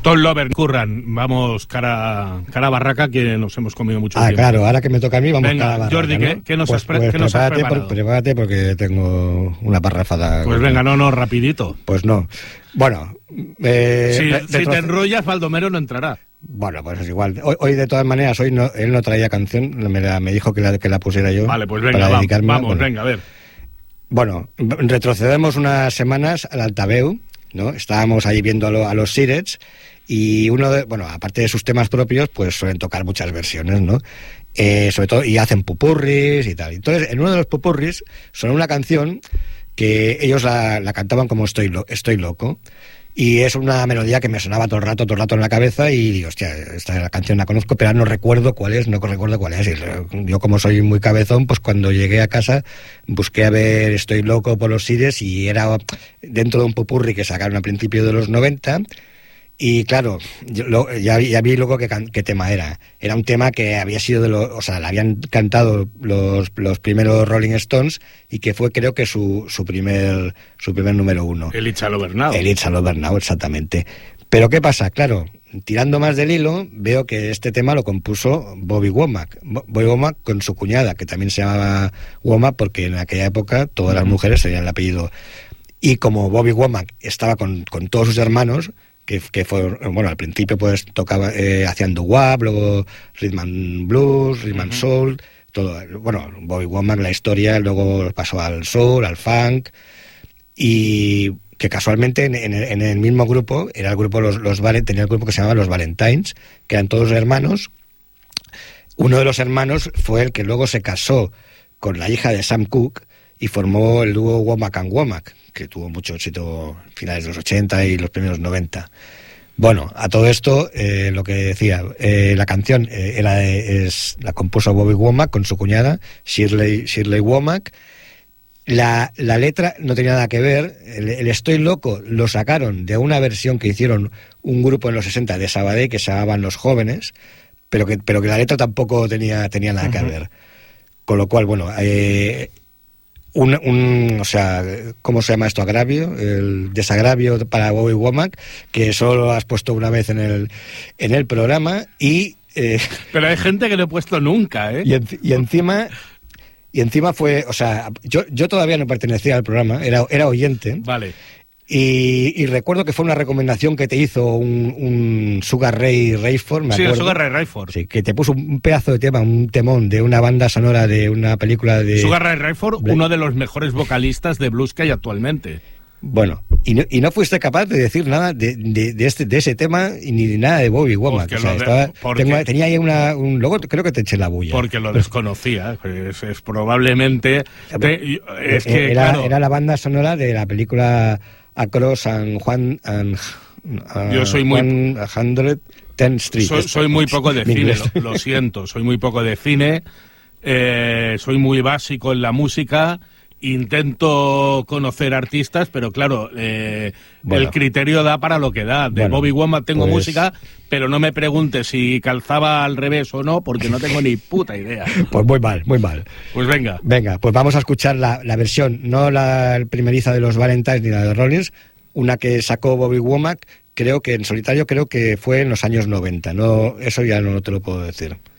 Tom Lover, Curran, vamos cara barraca, que nos hemos comido mucho tiempo. Claro, ahora que me toca a mí, vamos Venga, cara barraca, Jordi, ¿no? ¿qué nos has preparado? Prepárate porque tengo una parrafada. Pues venga, no, rapidito. Pues no. Bueno, si te enrollas, Baldomero no entrará. Bueno, pues es igual. Hoy de todas maneras, él no traía canción, me dijo que la pusiera yo. Vale, pues venga, vamos, venga, a ver. Bueno, retrocedemos unas semanas al Altabeu, ¿no? Estábamos ahí viendo a los Sirets y aparte de sus temas propios, pues suelen tocar muchas versiones, ¿no? Sobre todo, y hacen pupurris y tal. Entonces, en uno de los pupurris sonó una canción que ellos la cantaban como Estoy loco. Y es una melodía que me sonaba todo el rato en la cabeza y digo, hostia, esta canción la conozco, pero no recuerdo cuál es. Y yo, como soy muy cabezón, pues cuando llegué a casa busqué a ver Estoy loco por los Sires y era dentro de un popurrí que sacaron a principios de los 90. Y claro, ya vi luego qué tema era. Era un tema que había sido le habían cantado los primeros Rolling Stones y que fue, creo que su primer número 1. El It's All Over Now. El It's All Over Now, exactamente. Pero ¿qué pasa? Claro, tirando más del hilo, veo que este tema lo compuso Bobby Womack. Bobby Womack con su cuñada, que también se llamaba Womack, porque en aquella época todas las mujeres tenían el apellido. Y como Bobby Womack estaba con todos sus hermanos, que fue, bueno, al principio pues tocaba, hacían doo-wop, luego rhythm and blues, rhythm and soul, todo. Bueno, Bobby Womack, la historia, luego pasó al soul, al funk, y que casualmente en el mismo grupo, era el grupo tenía el grupo que se llamaba Los Valentines, que eran todos hermanos. Uno de los hermanos fue el que luego se casó con la hija de Sam Cooke y formó el dúo Womack and Womack, que tuvo mucho éxito a finales de los 80 y los primeros 90. Bueno, a todo esto, lo que decía, la canción la compuso Bobby Womack con su cuñada, Shirley Womack. La letra no tenía nada que ver. El Estoy loco lo sacaron de una versión que hicieron un grupo en los 60 de Sabadell que se llamaban Los Jóvenes, pero que la letra tampoco tenía nada que ver. Con lo cual, bueno, ¿cómo se llama esto? Agravio, el desagravio para Bobby Womack, que solo lo has puesto una vez en el programa y... pero hay gente que lo he puesto nunca, ¿eh? Y encima fue, o sea, yo todavía no pertenecía al programa, era oyente. Vale. Y recuerdo que fue una recomendación que te hizo un Sugar Ray Rayford, me acuerdo. Sí, Sugar Ray Rayford. Sí, que te puso un pedazo de tema, un temón de una banda sonora de una película de... Sugar Ray Rayford, uno de los mejores vocalistas de blues que hay actualmente. Bueno, y no fuiste capaz de decir nada de ese tema ni de nada de Bobby Womack. Tenía ahí luego creo que te eché la bulla. Porque lo desconocía. Es probablemente... Era la banda sonora de la película Across yo soy muy... 110th Street. Soy muy poco de cine, lo siento. Soy muy poco de cine. Soy muy básico en la música. Intento conocer artistas, pero claro, el criterio da para lo que da. De Bobby Womack tengo música, pero no me preguntes si calzaba al revés o no, porque no tengo ni puta idea. Pues muy mal. Pues venga. Venga, pues vamos a escuchar la versión, no la primeriza de los Valentines ni la de Rollins, una que sacó Bobby Womack, creo que en solitario, creo que fue en los años 90. No, eso ya no te lo puedo decir.